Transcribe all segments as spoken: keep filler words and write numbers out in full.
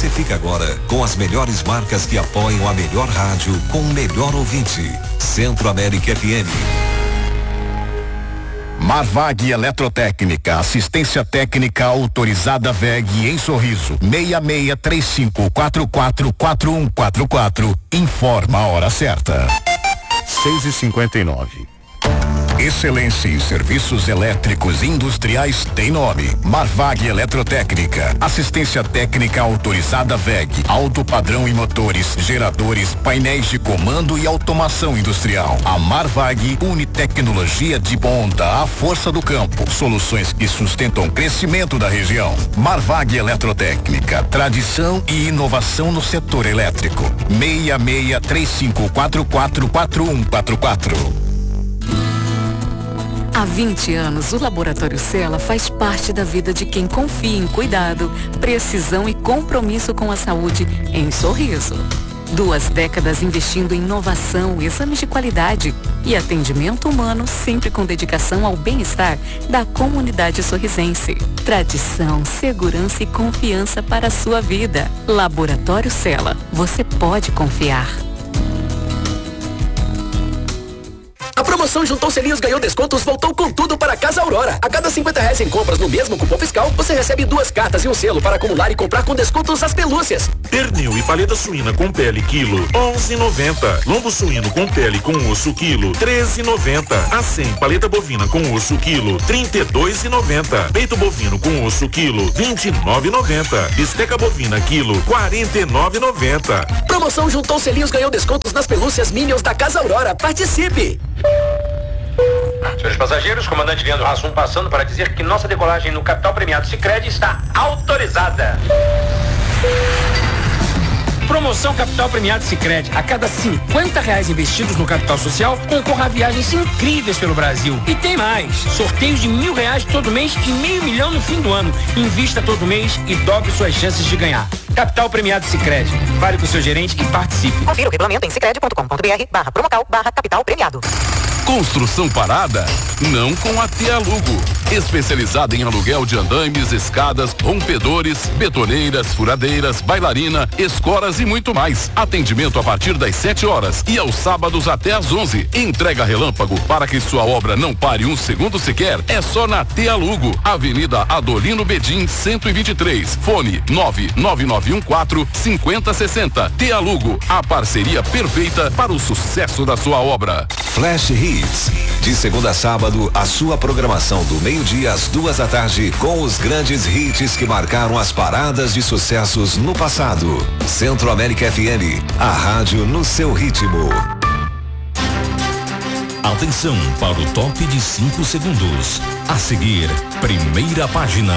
Você fica agora com as melhores marcas que apoiam a melhor rádio com o melhor ouvinte. Centro América F M. Marvag Eletrotécnica, assistência técnica autorizada V E G em Sorriso, seis seis três cinco quatro quatro quatro um quatro quatro. Informa a hora certa. seis e cinquenta e nove. Excelência em serviços elétricos industriais tem nome. Marvag Eletrotécnica. Assistência técnica autorizada V E G. Alto padrão em motores, geradores, painéis de comando e automação industrial. A Marvag une tecnologia de ponta à força do campo. Soluções que sustentam o crescimento da região. Marvag Eletrotécnica. Tradição e inovação no setor elétrico. seis seis três cinco quatro quatro quatro um quatro quatro. Há vinte anos, o Laboratório Cella faz parte da vida de quem confia em cuidado, precisão e compromisso com a saúde em Sorriso. Duas décadas investindo em inovação, exames de qualidade e atendimento humano, sempre com dedicação ao bem-estar da comunidade sorrisense. Tradição, segurança e confiança para a sua vida. Laboratório Cella, você pode confiar. A promoção Juntou Selinhos Ganhou Descontos voltou com tudo para Casa Aurora. A cada cinquenta reais em compras no mesmo cupom fiscal, você recebe duas cartas e um selo para acumular e comprar com descontos as pelúcias. Pernil e paleta suína com pele quilo, onze e noventa. Lombo suíno com pele com osso quilo, treze e noventa. Acém paleta bovina com osso quilo, trinta e dois e noventa. Peito bovino com osso quilo, vinte e nove e noventa. Bisteca bovina quilo, quarenta e nove e noventa. Promoção Juntou Selinhos Ganhou Descontos nas pelúcias Minions da Casa Aurora. Participe! Senhores passageiros, comandante Leandro Hassum passando para dizer que nossa decolagem no Capital Premiado Sicredi está autorizada. Promoção Capital Premiado Sicredi. A cada cinquenta reais investidos no capital social, concorra a viagens incríveis pelo Brasil. E tem mais. Sorteios de mil reais todo mês e meio milhão no fim do ano. Invista todo mês e dobre suas chances de ganhar. Capital Premiado Sicredi. Fale com o seu gerente e participe. Confira o regulamento em sicredi ponto com ponto br barra promocal barra capital premiado. Construção parada? Não com a T Alugo. Especializada em aluguel de andaimes, escadas, rompedores, betoneiras, furadeiras, bailarina, escoras e muito mais. Atendimento a partir das sete horas e aos sábados até às onze. Entrega relâmpago para que sua obra não pare um segundo sequer. É só na T Alugo. Avenida Adolino Bedim, cento e vinte e três. Fone nove nove nove um quatro cinco zero seis zero. T Alugo. A parceria perfeita para o sucesso da sua obra. Flash Hits. De segunda a sábado, a sua programação do meio-dia às duas da tarde com os grandes hits que marcaram as paradas de sucessos no passado. Centro América F M, a rádio no seu ritmo. Atenção para o top de cinco segundos. A seguir, primeira página.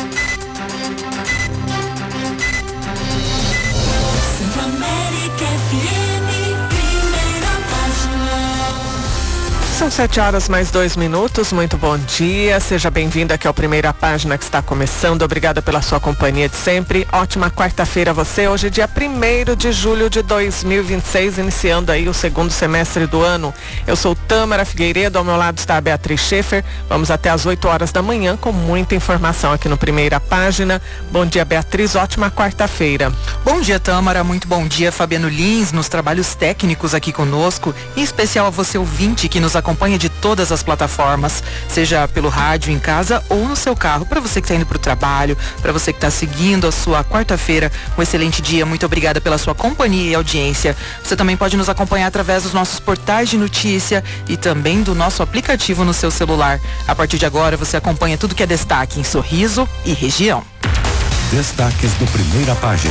Centro América F M, primeira página. São sete horas mais dois minutos, muito bom dia, seja bem-vindo aqui ao Primeira Página que está começando, obrigada pela sua companhia de sempre, ótima quarta-feira a você, hoje dia primeiro de julho de dois mil e vinte e seis, iniciando aí o segundo semestre do ano. Eu sou Tâmara Figueiredo, ao meu lado está a Beatriz Schaefer, vamos até às oito horas da manhã com muita informação aqui no Primeira Página. Bom dia, Beatriz, ótima quarta-feira. Bom dia, Tâmara, muito bom dia, Fabiano Lins, nos trabalhos técnicos aqui conosco, em especial a você ouvinte que nos acompanha Acompanha de todas as plataformas, seja pelo rádio em casa ou no seu carro, para você que está indo para o trabalho, para você que está seguindo a sua quarta-feira, um excelente dia, muito obrigada pela sua companhia e audiência. Você também pode nos acompanhar através dos nossos portais de notícia e também do nosso aplicativo no seu celular. A partir de agora você acompanha tudo que é destaque em Sorriso e região. Destaques do Primeira Página.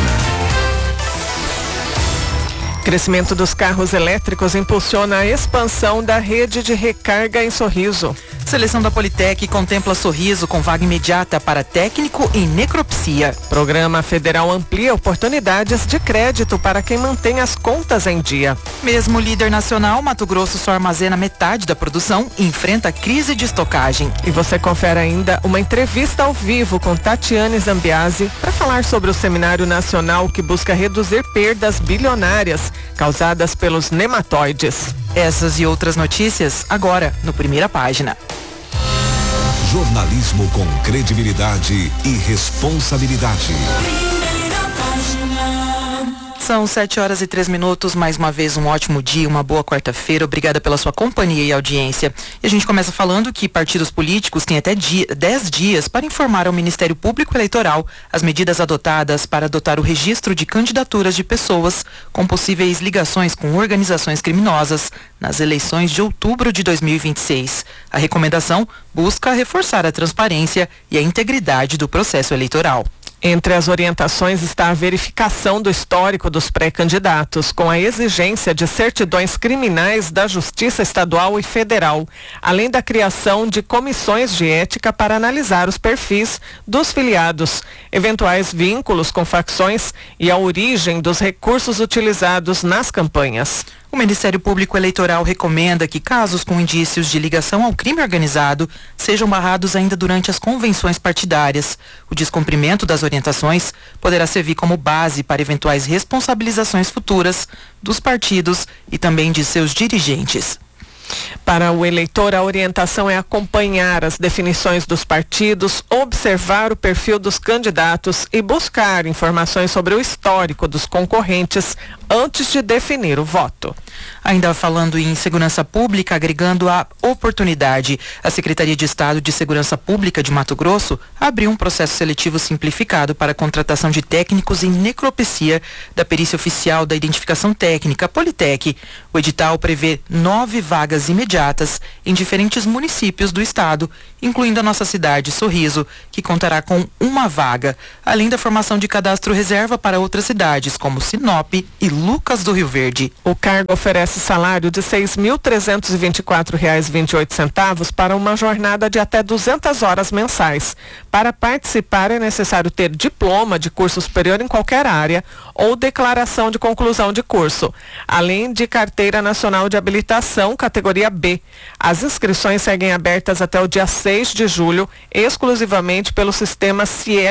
Crescimento dos carros elétricos impulsiona a expansão da rede de recarga em Sorriso. Seleção da Politec contempla Sorriso com vaga imediata para técnico em necropsia. Programa federal amplia oportunidades de crédito para quem mantém as contas em dia. Mesmo líder nacional, Mato Grosso só armazena metade da produção e enfrenta crise de estocagem. E você confere ainda uma entrevista ao vivo com Tatiane Zambiasi para falar sobre o Seminário Nacional que busca reduzir perdas bilionárias causadas pelos nematóides. Essas e outras notícias agora no Primeira Página. Jornalismo com credibilidade e responsabilidade. Primeira página. página. São sete horas e três minutos, mais uma vez um ótimo dia, uma boa quarta-feira, obrigada pela sua companhia e audiência. E a gente começa falando que partidos políticos têm até dia, dez dias para informar ao Ministério Público Eleitoral as medidas adotadas para adotar o registro de candidaturas de pessoas com possíveis ligações com organizações criminosas nas eleições de outubro de dois mil e vinte e seis. A recomendação busca reforçar a transparência e a integridade do processo eleitoral. Entre as orientações está a verificação do histórico dos pré-candidatos, com a exigência de certidões criminais da Justiça Estadual e Federal, além da criação de comissões de ética para analisar os perfis dos filiados, eventuais vínculos com facções e a origem dos recursos utilizados nas campanhas. O Ministério Público Eleitoral recomenda que casos com indícios de ligação ao crime organizado sejam barrados ainda durante as convenções partidárias. O descumprimento das orientações poderá servir como base para eventuais responsabilizações futuras dos partidos e também de seus dirigentes. Para o eleitor, a orientação é acompanhar as definições dos partidos, observar o perfil dos candidatos e buscar informações sobre o histórico dos concorrentes antes de definir o voto. Ainda falando em segurança pública, agregando a oportunidade, a Secretaria de Estado de Segurança Pública de Mato Grosso abriu um processo seletivo simplificado para a contratação de técnicos em necropsia da Perícia Oficial da Identificação Técnica, Politec. O edital prevê nove vagas imediatas em diferentes municípios do estado, incluindo a nossa cidade, Sorriso, que contará com uma vaga, além da formação de cadastro reserva para outras cidades, como Sinop e Lucas do Rio Verde. O cargo oferece salário de seis mil trezentos e vinte e quatro reais e vinte e oito centavos para uma jornada de até duzentas horas mensais. Para participar é necessário ter diploma de curso superior em qualquer área ou declaração de conclusão de curso, além de carteira nacional de habilitação, categoria B. As inscrições seguem abertas até o dia seis de julho, exclusivamente pelo sistema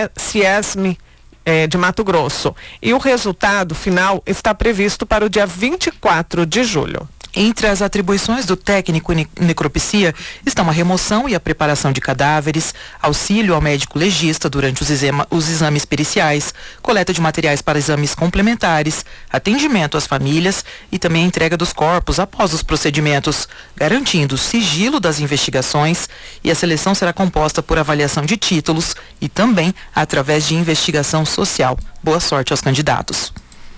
CIESM É, de Mato Grosso. E o resultado final está previsto para o dia vinte e quatro de julho. Entre as atribuições do técnico em necropsia estão a remoção e a preparação de cadáveres, auxílio ao médico legista durante os, exema, os exames periciais, coleta de materiais para exames complementares, atendimento às famílias e também a entrega dos corpos após os procedimentos, garantindo o sigilo das investigações, e a seleção será composta por avaliação de títulos e também através de investigação social. Boa sorte aos candidatos.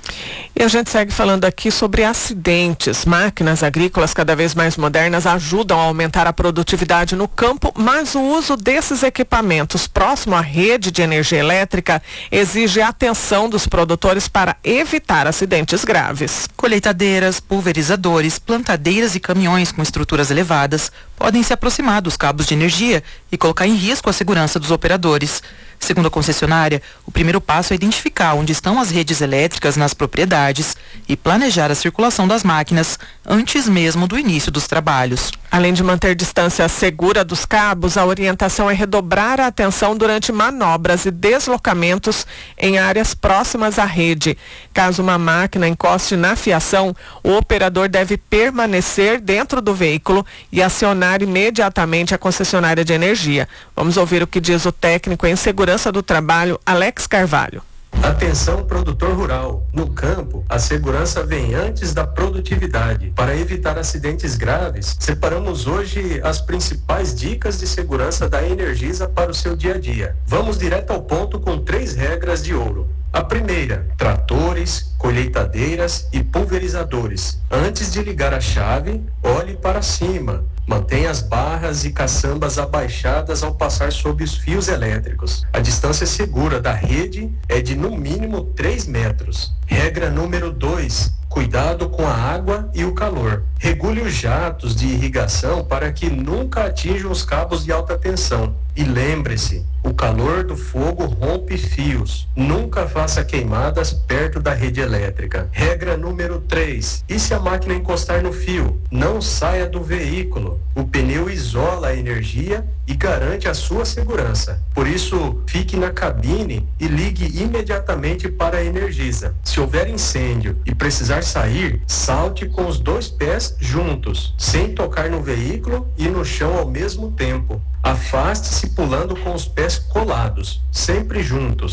E a gente segue falando aqui sobre acidentes. Máquinas agrícolas cada vez mais modernas ajudam a aumentar a produtividade no campo, mas o uso desses equipamentos próximo à rede de energia elétrica exige atenção dos produtores para evitar acidentes graves. Colheitadeiras, pulverizadores, plantadeiras e caminhões com estruturas elevadas podem se aproximar dos cabos de energia e colocar em risco a segurança dos operadores. Segundo a concessionária, o primeiro passo é identificar onde estão as redes elétricas nas propriedades e planejar a circulação das máquinas antes mesmo do início dos trabalhos. Além de manter distância segura dos cabos, a orientação é redobrar a atenção durante manobras e deslocamentos em áreas próximas à rede. Caso uma máquina encoste na fiação, o operador deve permanecer dentro do veículo e acionar imediatamente a concessionária de energia. Vamos ouvir o que diz o técnico em segurança do trabalho, Alex Carvalho. Atenção, produtor rural. No campo, a segurança vem antes da produtividade. Para evitar acidentes graves, separamos hoje as principais dicas de segurança da Energisa para o seu dia a dia. Vamos direto ao ponto com três regras de ouro. A primeira, tratores, colheitadeiras e pulverizadores. Antes de ligar a chave, olhe para cima. Mantenha as barras e caçambas abaixadas ao passar sob os fios elétricos. A distância segura da rede é de no mínimo três metros. Regra número dois. Cuidado com a água e o calor. Regule os jatos de irrigação para que nunca atinjam os cabos de alta tensão. E lembre-se, o calor do fogo rompe fios. Nunca faça queimadas perto da rede elétrica. Regra número três. E se a máquina encostar no fio? Não saia do veículo. O pneu isola a energia e garante a sua segurança. Por isso, fique na cabine e ligue imediatamente para a Energisa. Se houver incêndio e precisar sair, salte com os dois pés juntos, sem tocar no veículo e no chão ao mesmo tempo. Afaste-se pulando com os pés colados, sempre juntos.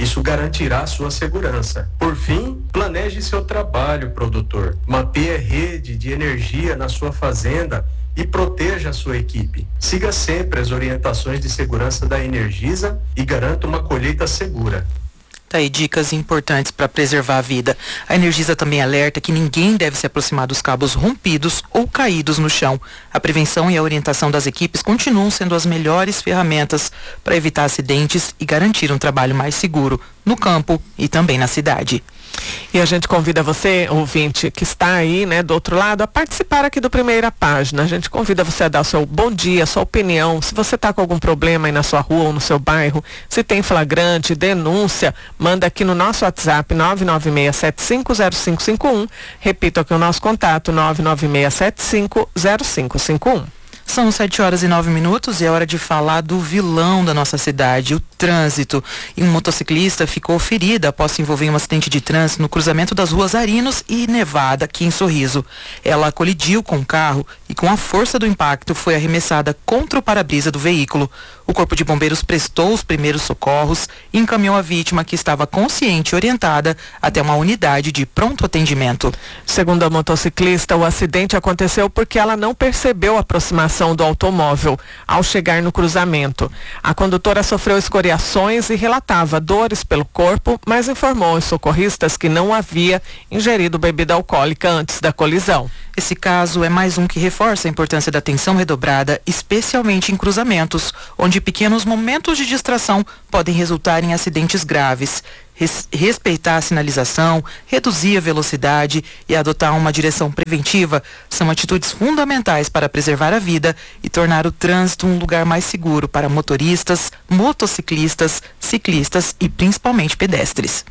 Isso garantirá a sua segurança. Por fim, planeje seu trabalho, produtor. Mapeie a rede de energia na sua fazenda e proteja a sua equipe. Siga sempre as orientações de segurança da Energisa e garanta uma colheita segura. Tá aí dicas importantes para preservar a vida. A Energisa também alerta que ninguém deve se aproximar dos cabos rompidos ou caídos no chão. A prevenção e a orientação das equipes continuam sendo as melhores ferramentas para evitar acidentes e garantir um trabalho mais seguro no campo e também na cidade. E a gente convida você, ouvinte, que está aí, né, do outro lado, a participar aqui do Primeira Página. A gente convida você a dar o seu bom dia, sua opinião, se você está com algum problema aí na sua rua ou no seu bairro, se tem flagrante, denúncia, manda aqui no nosso WhatsApp nove nove seis sete cinco zero cinco cinco um. Repito aqui o nosso contato, nove nove seis sete cinco zero cinco cinco um. São sete horas e nove minutos e é hora de falar do vilão da nossa cidade, o trânsito. E um motociclista ficou ferida após se envolver em um acidente de trânsito no cruzamento das ruas Arinos e Nevada, aqui em Sorriso. Ela colidiu com o carro e com a força do impacto foi arremessada contra o para-brisa do veículo. O Corpo de Bombeiros prestou os primeiros socorros e encaminhou a vítima, que estava consciente e orientada, até uma unidade de pronto atendimento. Segundo a motociclista, o acidente aconteceu porque ela não percebeu a aproximação do automóvel ao chegar no cruzamento. A condutora sofreu escoriações e relatava dores pelo corpo, mas informou aos socorristas que não havia ingerido bebida alcoólica antes da colisão. Esse caso é mais um que reforça a importância da atenção redobrada, especialmente em cruzamentos, onde pequenos momentos de distração podem resultar em acidentes graves. Res- respeitar a sinalização, reduzir a velocidade e adotar uma direção preventiva são atitudes fundamentais para preservar a vida e tornar o trânsito um lugar mais seguro para motoristas, motociclistas, ciclistas e principalmente pedestres.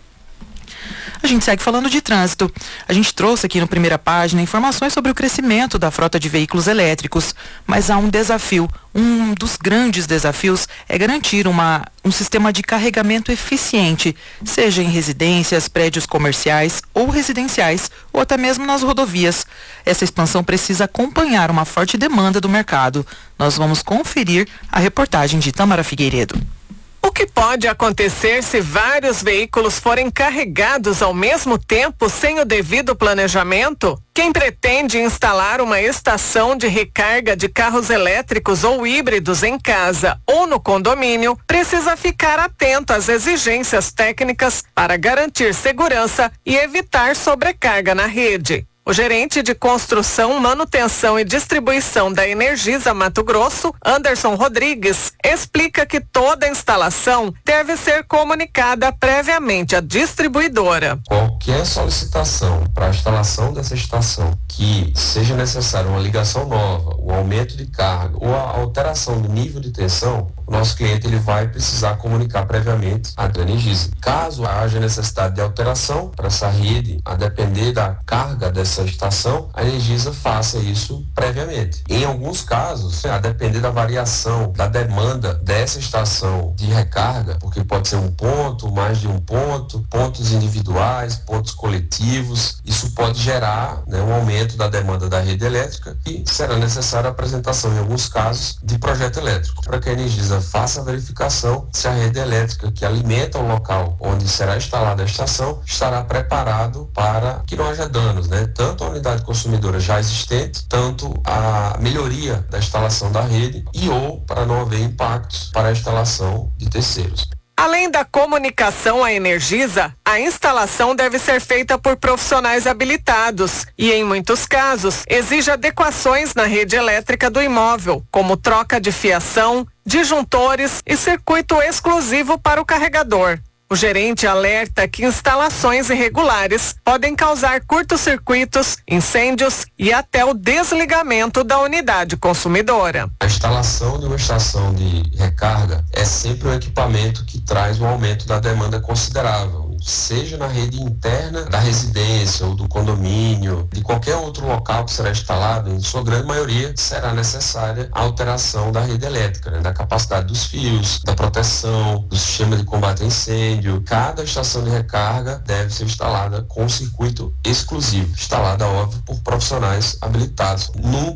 A gente segue falando de trânsito. A gente trouxe aqui no Primeira Página informações sobre o crescimento da frota de veículos elétricos, mas há um desafio. Um dos grandes desafios é garantir uma, um sistema de carregamento eficiente, seja em residências, prédios comerciais ou residenciais, ou até mesmo nas rodovias. Essa expansão precisa acompanhar uma forte demanda do mercado. Nós vamos conferir a reportagem de Tamara Figueiredo. O que pode acontecer se vários veículos forem carregados ao mesmo tempo sem o devido planejamento? Quem pretende instalar uma estação de recarga de carros elétricos ou híbridos em casa ou no condomínio precisa ficar atento às exigências técnicas para garantir segurança e evitar sobrecarga na rede. O gerente de construção, manutenção e distribuição da Energisa Mato Grosso, Anderson Rodrigues, explica que toda instalação deve ser comunicada previamente à distribuidora. Qualquer solicitação para a instalação dessa estação que seja necessária uma ligação nova, o aumento de carga ou a alteração do nível de tensão, o nosso cliente ele vai precisar comunicar previamente à Energisa. Caso haja necessidade de alteração para essa rede, a depender da carga dessa estação, a Energisa faça isso previamente. Em alguns casos, a depender da variação da demanda dessa estação de recarga, porque pode ser um ponto, mais de um ponto, pontos individuais, pontos coletivos, isso pode gerar, né, um aumento da demanda da rede elétrica e será necessária a apresentação, em alguns casos, de projeto elétrico, para que a Energisa faça a verificação se a rede elétrica que alimenta o local onde será instalada a estação estará preparado para que não haja danos, né? Tanto a unidade consumidora já existente, tanto a melhoria da instalação da rede e ou para não haver impactos para a instalação de terceiros. Além da comunicação à Energisa, a instalação deve ser feita por profissionais habilitados e, em muitos casos, exige adequações na rede elétrica do imóvel, como troca de fiação, disjuntores e circuito exclusivo para o carregador. O gerente alerta que instalações irregulares podem causar curtos-circuitos, incêndios e até o desligamento da unidade consumidora. A instalação de uma estação de recarga é sempre um equipamento que traz um aumento da demanda considerável, seja na rede interna da residência ou do condomínio, de qualquer outro local que será instalado, em sua grande maioria será necessária a alteração da rede elétrica, né, da capacidade dos fios, da proteção, do sistema de combate a incêndio. Cada estação de recarga deve ser instalada com um circuito exclusivo, instalada, óbvio, por profissionais habilitados. Nunca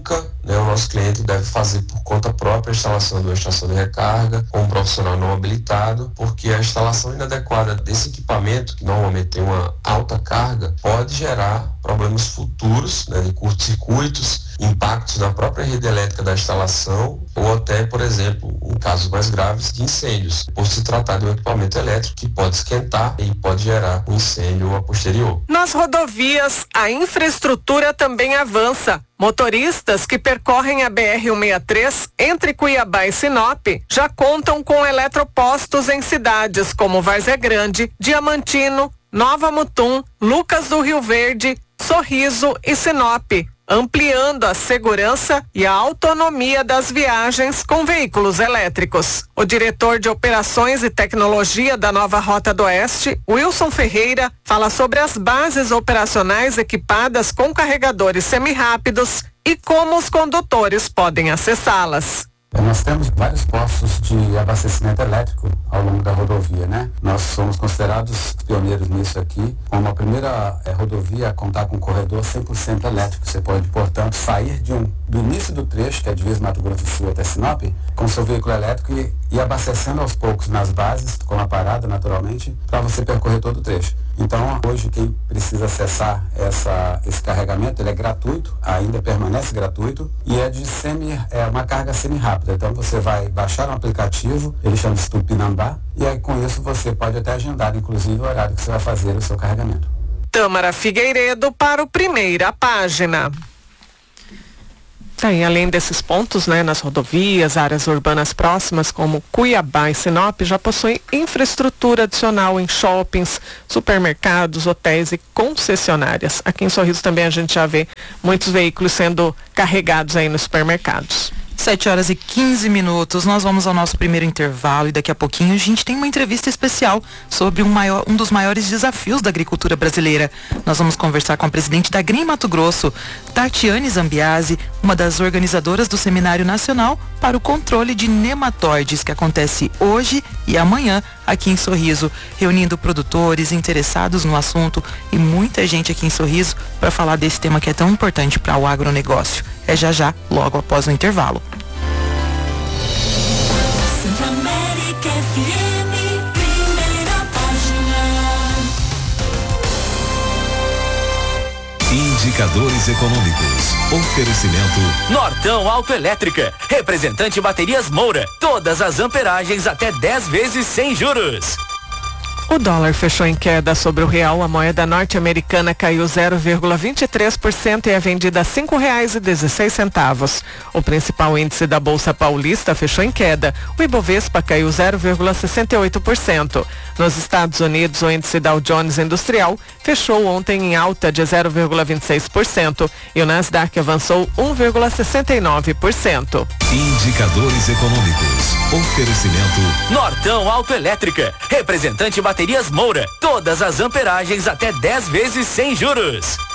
né, o nosso cliente deve fazer por conta própria a instalação de uma estação de recarga com um profissional não habilitado, porque a instalação inadequada desse equipamento, que normalmente tem uma alta carga, pode gerar problemas futuros, né, de curtos-circuitos, impactos na própria rede elétrica da instalação ou até, por exemplo, em casos mais graves, de incêndios, por se tratar de um equipamento elétrico que pode esquentar e pode gerar um incêndio a posterior. Nas rodovias, a infraestrutura também avança. Motoristas que percorrem a B R cento e sessenta e três entre Cuiabá e Sinop já contam com eletropostos em cidades como Várzea Grande, Diamantino, Nova Mutum, Lucas do Rio Verde, Sorriso e Sinop, ampliando a segurança e a autonomia das viagens com veículos elétricos. O diretor de Operações e Tecnologia da Nova Rota do Oeste, Wilson Ferreira, fala sobre as bases operacionais equipadas com carregadores semi-rápidos e como os condutores podem acessá-las. Nós temos vários postos de abastecimento elétrico ao longo da rodovia, né? Nós somos considerados pioneiros nisso aqui, como a primeira é, rodovia a contar com um corredor cem por cento elétrico. Você pode, portanto, sair de um, do início do trecho, que é a divisa Mato Grosso do Sul até Sinop, com seu veículo elétrico e, e abastecendo aos poucos nas bases, com a parada, naturalmente, para você percorrer todo o trecho. Então, hoje, quem precisa acessar essa, esse carregamento, ele é gratuito, ainda permanece gratuito, e é de semi, é uma carga semi-rápida. Então, você vai baixar um aplicativo, ele chama-se Tupinambá, e aí com isso você pode até agendar, inclusive, o horário que você vai fazer o seu carregamento. Tâmara Figueiredo para o Primeira Página. Tem, além desses pontos, né, nas rodovias, áreas urbanas próximas, como Cuiabá e Sinop, já possuem infraestrutura adicional em shoppings, supermercados, hotéis e concessionárias. Aqui em Sorriso também a gente já vê muitos veículos sendo carregados aí nos supermercados. sete horas e quinze minutos, nós vamos ao nosso primeiro intervalo e daqui a pouquinho a gente tem uma entrevista especial sobre um, maior, um dos maiores desafios da agricultura brasileira. Nós vamos conversar com a presidente da Green Mato Grosso, Tatiane Zambiase, uma das organizadoras do Seminário Nacional para o Controle de Nematóides, que acontece hoje e amanhã aqui em Sorriso, reunindo produtores interessados no assunto e muita gente aqui em Sorriso para falar desse tema que é tão importante para o agronegócio. É já já, logo após o intervalo. Centro-América F M, Primeira Página. Indicadores econômicos. Oferecimento Nortão Autoelétrica. Representante Baterias Moura. Todas as amperagens até dez vezes sem juros. O dólar fechou em queda sobre o real. A moeda norte-americana caiu zero vírgula vinte e três por cento e é vendida a cinco reais e dezesseis centavos. O principal índice da Bolsa Paulista fechou em queda. O Ibovespa caiu zero vírgula sessenta e oito por cento. Nos Estados Unidos, o índice Dow Jones Industrial fechou ontem em alta de zero vírgula vinte e seis por cento e o Nasdaq avançou um vírgula sessenta e nove por cento. Indicadores econômicos. Oferecimento Nortão Autoelétrica. Representante Baterias Moura. Todas as amperagens até dez vezes sem juros.